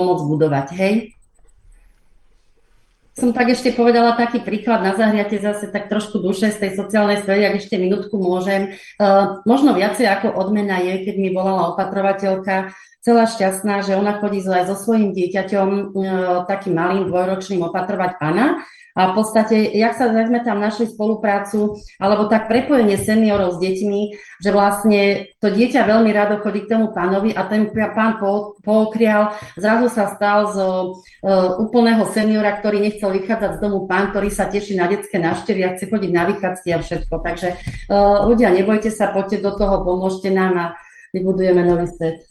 pomôcť budovať, hej. Som tak ešte povedala taký príklad na zahriate zase tak trošku duše z tej sociálnej sféry, ak ešte minútku môžem. Možno viacej ako odmena je, keď mi volala opatrovateľka, celá šťastná, že ona chodí aj so svojím dieťaťom, takým malým dvojročným, opatrovať pana. A v podstate, jak sme tam našli spoluprácu, alebo tak prepojenie seniorov s deťmi, že vlastne to dieťa veľmi rado chodí k tomu pánovi a ten pán pookrial, zrazu sa stal z úplného seniora, ktorý nechcel vychádzať z domu, pán, ktorý sa teší na detské návštevy a chce chodiť na vychádzky a všetko. Takže ľudia, nebojte sa, poďte do toho, pomôžte nám a vybudujeme nový svet.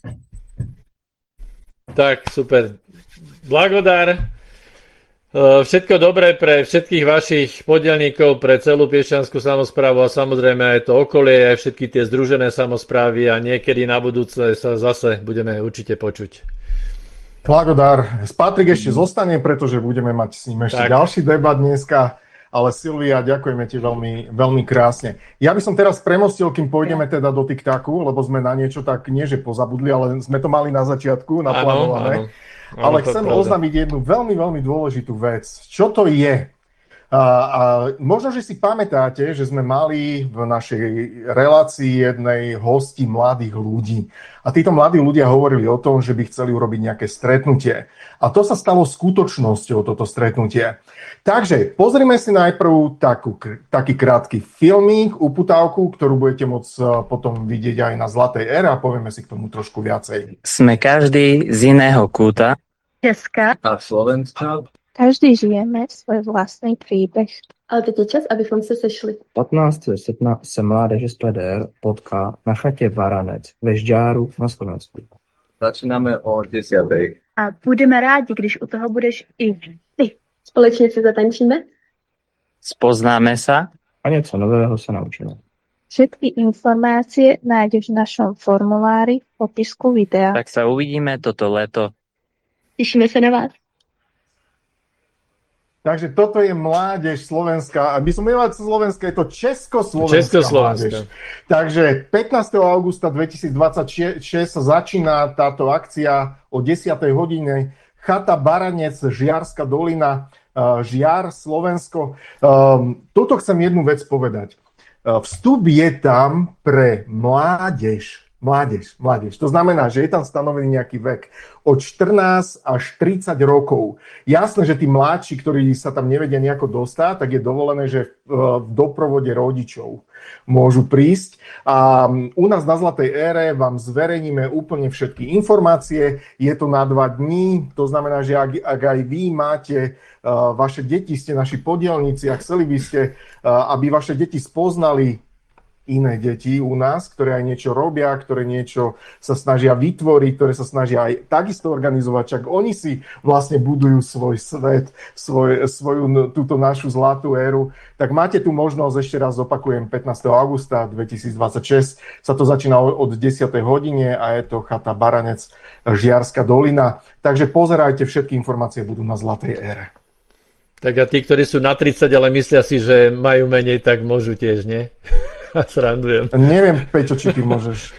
Tak, super. Blagodár. Všetko dobré pre všetkých vašich podielníkov, pre celú Piešťanskú samosprávu a samozrejme aj to okolie, aj všetky tie združené samosprávy a niekedy na budúce sa zase budeme určite počuť. Blagodár, Patrik ešte zostane, pretože budeme mať s ním ešte ďalší debat dneska, ale Silvia, ďakujeme ti veľmi, veľmi krásne. Ja by som teraz premostil, kým pôjdeme teda do TikToku, lebo sme na niečo tak, nie že pozabudli, ale sme to mali na začiatku naplánované. Ale chcem oznámiť jednu veľmi, veľmi dôležitú vec. Čo to je? Možno, že si pamätáte, že sme mali v našej relácii jednej hosti mladých ľudí. A títo mladí ľudia hovorili o tom, že by chceli urobiť nejaké stretnutie. A to sa stalo skutočnosťou, toto stretnutie. Takže pozrime si najprv taký krátky filmík, uputávku, ktorú budete môcť potom vidieť aj na Zlatej ére a povieme si k tomu trošku viacej. Sme každý z iného kúta Česka a Slovenska. Každý žijeme svoj vlastný příběh. Ale teď je čas, abychom se sešli. 15. srpna se mládež z PDR potká na chatě Baranec ve Žďáru na Slovensku. Začínáme o 10. A budeme rádi, když u toho budeš i ty. Společně si zatančíme? Spoznáme sa A něco nového se naučíme. Všetky informácie nájdeš v našom formulári v popisku videa. tak sa uvidíme toto leto. Těšíme se na vás. Takže toto je mládež Slovenska. Aby som povedal Slovenska, je to Československá mládež. Takže 15. augusta 2026 sa začína táto akcia o 10. hodine. Chata Baranec, Žiarská dolina, Žiar, Slovensko. Toto chcem jednu vec povedať. Vstup je tam pre mládež. Mládež. To znamená, že je tam stanovený nejaký vek od 14 až 30 rokov. Jasné, že tí mladší, ktorí sa tam nevedia nejako dostať, tak je dovolené, že v doprovode rodičov môžu prísť. A u nás na Zlatej ére vám zverejníme úplne všetky informácie. Je to na 2 dní, to znamená, že ak aj vy máte vaše deti, ste naši podielníci a chceli by ste, aby vaše deti spoznali iné deti u nás, ktoré aj niečo robia, ktoré niečo sa snažia vytvoriť, ktoré sa snažia aj takisto organizovať, čak oni si vlastne budujú svoj svet, svoju túto našu zlatú éru, tak máte tu možnosť, ešte raz opakujem, 15. augusta 2026 sa to začína od 10. hodine a je to chata Baranec, Žiarska dolina, takže pozerajte, všetky informácie budú na Zlatej ére. Tak a tí, ktorí sú na 30, ale myslia si, že majú menej, tak môžu tiež, nie? Srandujem. Neviem, Peťo, či ty môžeš.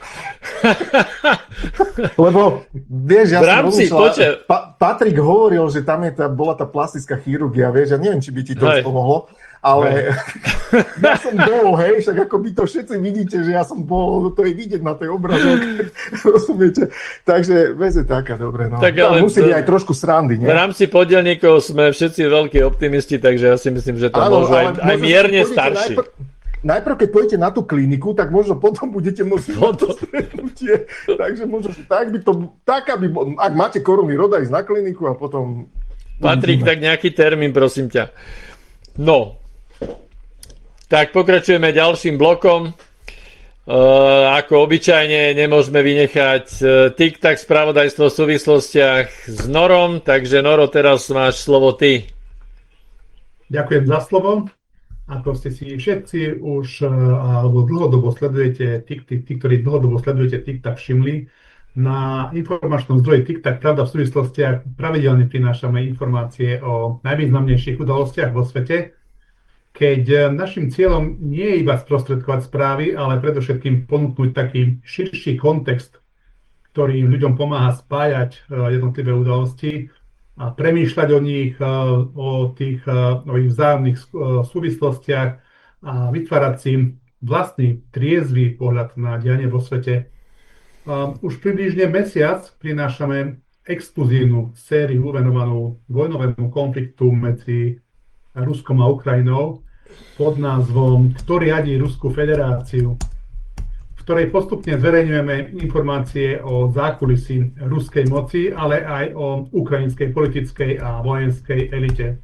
Lebo, vieš, ja som rozmýšľal, Patrik hovoril, že tam bola tá plastická chirurgia, vieš, ja neviem, či by ti to pomohlo, ale ja som bol, hej, však ako by to všetci vidíte, že ja som bol, to je vidieť na tej obrazovke, rozumiete? Takže, vec je taká, dobre, no. Tak ale musí byť aj trošku srandy, nie? V rámci podielníkov sme všetci veľkí optimisti, takže ja si myslím, že to môžu aj mierne starší. Najprv, keď pôjdete na tú kliniku, tak možno potom budete môcť na to stretnutie. Takže možno, že tak by to, ak máte korunný rod, ísť na kliniku a potom... Patrik, tak nejaký termín, prosím ťa. No, tak pokračujeme ďalším blokom. Ako obyčajne nemôžeme vynechať TikTok spravodajstvo v súvislostiach s Norom, takže Noro, teraz máš slovo ty. Ďakujem za slovo. Ako ste si všetci už alebo dlhodobo sledujete tí, ktorí dlhodobo sledujete TikTok, všimli, na informačnom zdroji TikTok, pravda v súvislostiach, pravidelne prinášame informácie o najvýznamnejších udalostiach vo svete, keď našim cieľom nie je iba sprostredkovať správy, ale predovšetkým ponúknuť taký širší kontext ktorý ľuďom pomáha spájať jednotlivé udalosti a premýšľať o nich, o ich vzájomných súvislostiach a vytvárať si vlastný triezvy pohľad na dianie vo svete. Už približne mesiac prinášame exkluzívnu sériu venovanú vojnovému konfliktu medzi Ruskom a Ukrajinou pod názvom Kto riadi Ruskú federáciu, v ktorej postupne zverejňujeme informácie o zákulisí ruskej moci, ale aj o ukrajinskej politickej a vojenskej elite.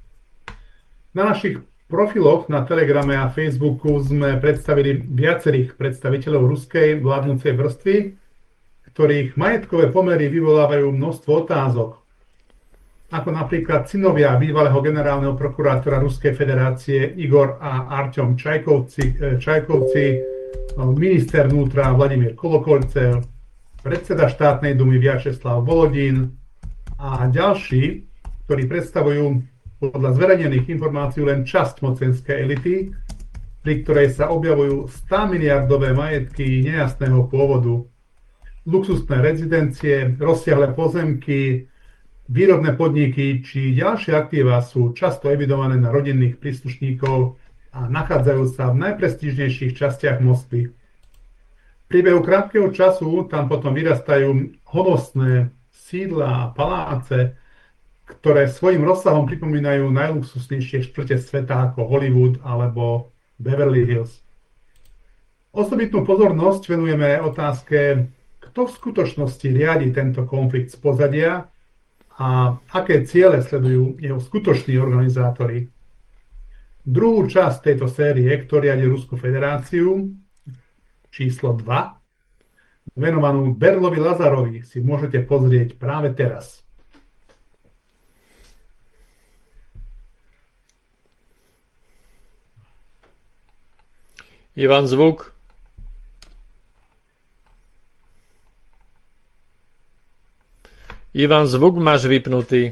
Na našich profiloch na Telegrame a Facebooku sme predstavili viacerých predstaviteľov ruskej vládnucej vrstvy, ktorých majetkové pomery vyvolávajú množstvo otázok, ako napríklad synovia bývalého generálneho prokurátora Ruskej federácie Igor a Arťom Čajkovci, minister vnútra Vladimír Kolokoľcev, predseda štátnej dumy Vjačeslav Volodín a ďalší, ktorí predstavujú podľa zverejnených informácií len časť mocenskej elity, pri ktorej sa objavujú 100 miliardové majetky nejasného pôvodu, luxusné rezidencie, rozsiahle pozemky, výrobné podniky či ďalšie aktíva sú často evidované na rodinných príslušníkov a nachádzajú sa v najprestížnejších častiach Moskvy. V priebehu krátkeho času tam potom vyrastajú honosné sídla a paláce, ktoré svojim rozsahom pripomínajú najluxusnejšie štvrte sveta ako Hollywood alebo Beverly Hills. Osobitnú pozornosť venujeme otázke, kto v skutočnosti riadi tento konflikt z pozadia a aké ciele sledujú jeho skutoční organizátori. Druhú časť tejto série, Kto riadi Ruskú federáciu, číslo 2, venovanú Berlovi Lazarovi, si môžete pozrieť práve teraz. Ivan, zvuk. Ivan, zvuk máš vypnutý.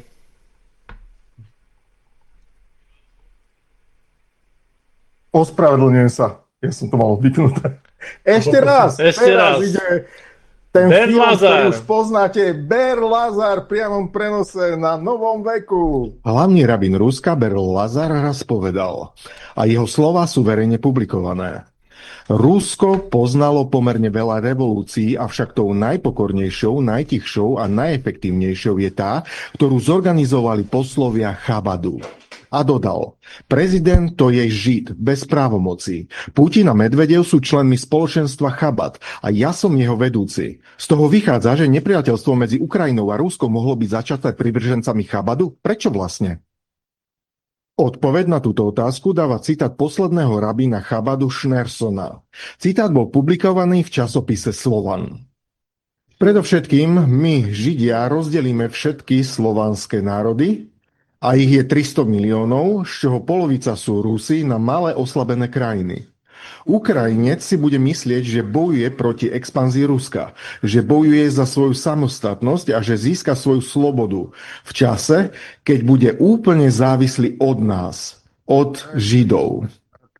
Ospravedlňujem sa. Ja som to mal vypnuté. Ešte raz. Ide ten Ber film, Lazar. ktorý už poznáte. Ber Lazar v priamom prenose na Novom veku. Hlavný rabín Ruska Ber Lazar raz povedal, a jeho slova sú verejne publikované. Rusko poznalo pomerne veľa revolúcií, avšak tou najpokornejšou, najtichšou a najefektívnejšou je tá, ktorú zorganizovali poslovia Chabadu. A dodal, prezident to je Žid, bez právomocí. Putin a Medvedev sú členmi spoločenstva Chabad a ja som jeho vedúci. Z toho vychádza, že nepriateľstvo medzi Ukrajinou a Ruskom mohlo byť začaté privržencami Chabadu? Prečo vlastne? Odpoveď na túto otázku dáva citát posledného rabína Chabadu Schneersona. Citát bol publikovaný v časopise Slovan. Predovšetkým my, Židia, rozdelíme všetky slovanské národy, a ich je 300 miliónov, z čoho polovica sú Rusi, na malé oslabené krajiny. Ukrajinec si bude myslieť, že bojuje proti expanzii Ruska, že bojuje za svoju samostatnosť a že získa svoju slobodu v čase, keď bude úplne závislý od nás, od Židov.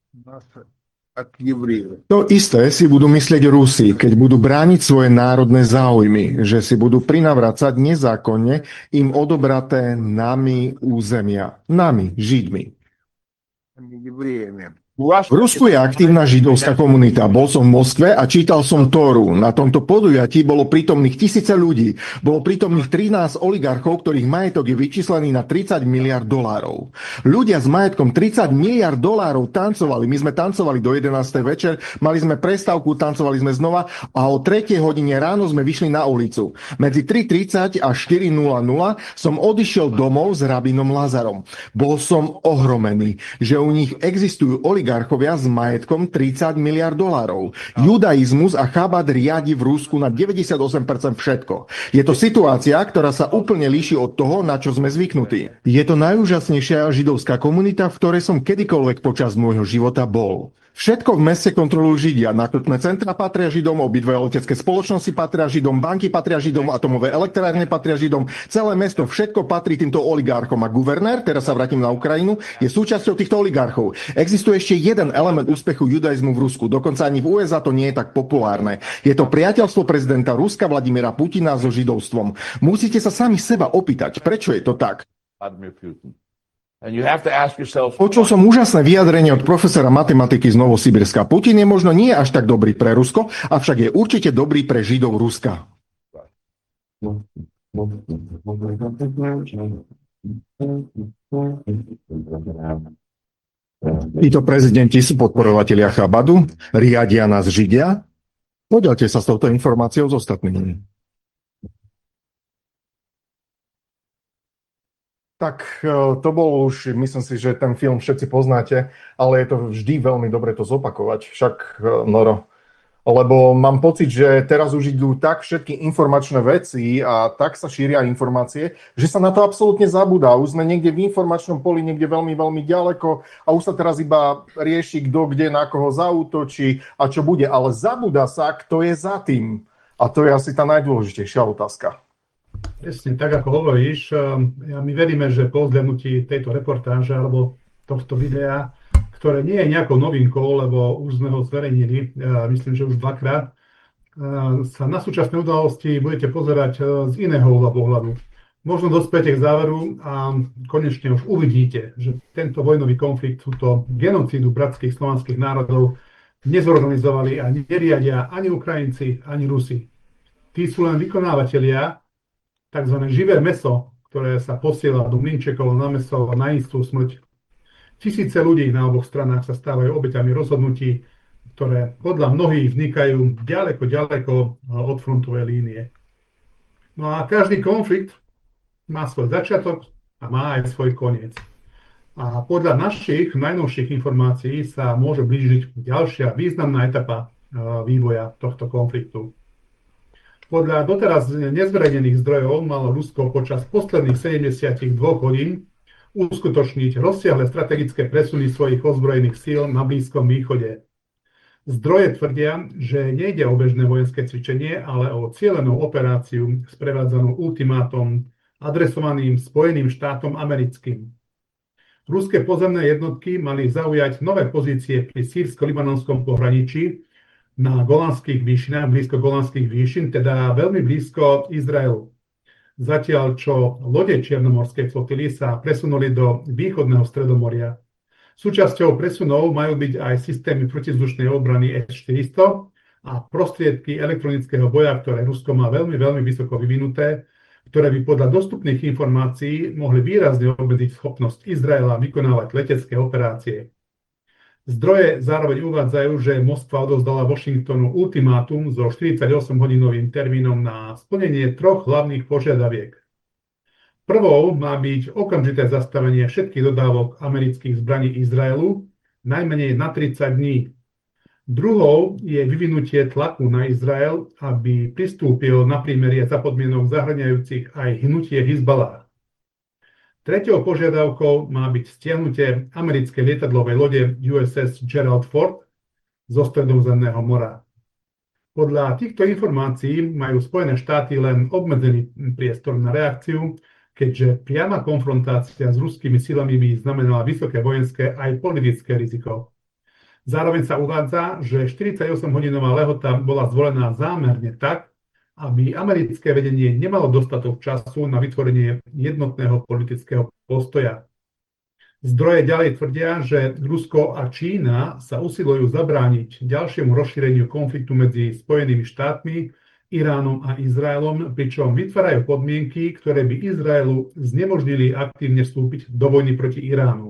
To isté si budú myslieť Rusi, keď budú brániť svoje národné záujmy, že si budú prinavracať nezákonne im odobraté nami územia, nami, Židmi. V Rusku je aktívna židovská komunita. Bol som v Moskve a čítal som Tóru. Na tomto podujatí bolo prítomných tisíce ľudí. Bolo prítomných 13 oligarchov, ktorých majetok je vyčíslený na 30 miliard dolárov. Ľudia s majetkom 30 miliard dolárov tancovali. My sme tancovali do 11. večer, mali sme prestávku, tancovali sme znova a o 3. hodine ráno sme vyšli na ulicu. Medzi 3:30 a 4:00 som odišiel domov s rabínom Lazarom. Bol som ohromený, že u nich existujú oligarchovia s majetkom 30 miliard dolárov. Judaizmus a Chabad riadi v Rusku na 98% všetko. Je to situácia, ktorá sa úplne líši od toho, na čo sme zvyknutí. Je to najúžasnejšia židovská komunita, v ktorej som kedykoľvek počas môjho života bol. Všetko v meste kontrolujú Židia. Nákupné centra patria Židom, obidve letecké spoločnosti patria Židom, banky patria Židom, atomové elektrárne patria Židom. Celé mesto, všetko patrí týmto oligarchom. A guvernér, teraz sa vrátim na Ukrajinu, je súčasťou týchto oligarchov. Existuje ešte jeden element úspechu judaizmu v Rusku. Dokonca ani v USA to nie je tak populárne. Je to priateľstvo prezidenta Ruska Vladimíra Putina so židovstvom. Musíte sa sami seba opýtať, prečo je to tak? Počul som úžasné vyjadrenie od profesora matematiky z Novosibirska. Putin je možno nie až tak dobrý pre Rusko, avšak je určite dobrý pre Židov Ruska. Títo prezidenti sú podporovatelia Chabadu, riadia nás Židia. Podelte sa s touto informáciou s ostatnými. Tak to bol už, myslím si, že ten film všetci poznáte, ale je to vždy veľmi dobre to zopakovať. Však, Noro, lebo mám pocit, že teraz už idú tak všetky informačné veci a tak sa šíria informácie, že sa na to absolútne zabúda. Už sme niekde v informačnom poli, niekde veľmi, veľmi ďaleko a už sa teraz iba rieši, kto kde na koho zaútočí a čo bude. Ale zabúda sa, kto je za tým. A to je asi tá najdôležitejšia otázka. Presne, tak ako hovoríš, my veríme, že po vzhľadnutí tejto reportáže alebo tohto videa, ktoré nie je nejakou novinkou, lebo už sme ho zverejnili, myslím, že už dvakrát, sa na súčasné udalosti budete pozerať z iného uhla pohľadu. Možno dospiete k záveru a konečne už uvidíte, že tento vojnový konflikt, túto genocídu bratských slovanských národov nezorganizovali a neriadia ani Ukrajinci, ani Rusi. Tí sú len vykonávateľia, tzv. Živé mäso, ktoré sa posiela do mlynčekov na mäso na istú smrť. Tisíce ľudí na oboch stranách sa stávajú obeťami rozhodnutí, ktoré podľa mnohých vznikajú ďaleko od frontovej línie. No a každý konflikt má svoj začiatok a má aj svoj koniec. A podľa našich najnovších informácií sa môže blížiť ďalšia významná etapa vývoja tohto konfliktu. Podľa doteraz nezverejnených zdrojov malo Rusko počas posledných 72 hodín uskutočniť rozsiahle strategické presuny svojich ozbrojených síl na Blízkom východe. Zdroje tvrdia, že nejde o bežné vojenské cvičenie, ale o cielenú operáciu sprevádzanú ultimátom adresovaným Spojeným štátom americkým. Ruské pozemné jednotky mali zaujať nové pozície pri sýrsko-libanonskom pohraničí, na Golanských výšinách, blízko Golanských výšin, teda veľmi blízko Izraelu. Zatiaľ, čo lode Čiernomorskej flotily sa presunuli do východného Stredomoria. Súčasťou presunov majú byť aj systémy protizdušnej obrany S-400 a prostriedky elektronického boja, ktoré Rusko má veľmi vysoko vyvinuté, ktoré by podľa dostupných informácií mohli výrazne obmedziť schopnosť Izraela vykonávať letecké operácie. Zdroje zároveň uvádzajú, že Moskva odovzdala Washingtonu ultimátum so 48-hodinovým termínom na splnenie troch hlavných požiadaviek. Prvou má byť okamžité zastavenie všetkých dodávok amerických zbraní Izraelu, najmenej na 30 dní. Druhou je vyvinutie tlaku na Izrael, aby pristúpil na prímerie za podmienok zahŕňajúcich aj hnutie Hizballáh. Treťou požiadavkou má byť stiahnutie americkej lietadlovej lode USS Gerald Ford zo Stredozemného mora. Podľa týchto informácií majú Spojené štáty len obmedzený priestor na reakciu, keďže priama konfrontácia s ruskými silami by znamenala vysoké vojenské aj politické riziko. Zároveň sa uvádza, že 48-hodinová lehota bola zvolená zámerne tak, aby americké vedenie nemalo dostatok času na vytvorenie jednotného politického postoja. Zdroje ďalej tvrdia, že Rusko a Čína sa usilujú zabrániť ďalšiemu rozšíreniu konfliktu medzi Spojenými štátmi, Iránom a Izraelom, pričom vytvárajú podmienky, ktoré by Izraelu znemožnili aktívne vstúpiť do vojny proti Iránu.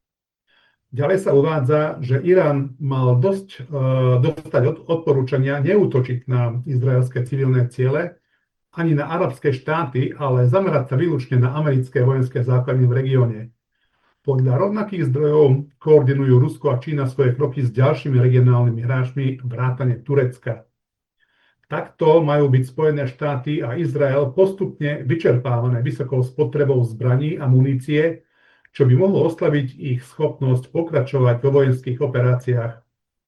Ďalej sa uvádza, že Irán mal dostať odporúčania neútočiť na izraelské civilné ciele ani na arabské štáty, ale zamerať sa výlučne na americké vojenské základne v regióne. Podľa rovnakých zdrojov koordinujú Rusko a Čína svoje kroky s ďalšími regionálnymi hráčmi vrátane Turecka. Takto majú byť Spojené štáty a Izrael postupne vyčerpávané vysokou spotrebou zbraní a munície, čo by mohlo oslabiť ich schopnosť pokračovať vo vojenských operáciách.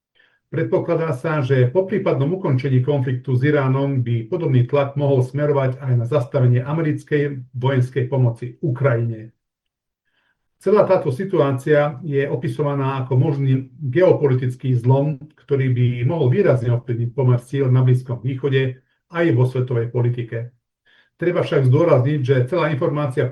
Predpokladá sa, že po prípadnom ukončení konfliktu s Iránom by podobný tlak mohol smerovať aj na zastavenie americkej vojenskej pomoci Ukrajine. Celá táto situácia je opisovaná ako možný geopolitický zlom, ktorý by mohol výrazne ovplyvniť pomer síl na Blízkom východe aj vo svetovej politike. Treba však zdôrazniť, že celá informácia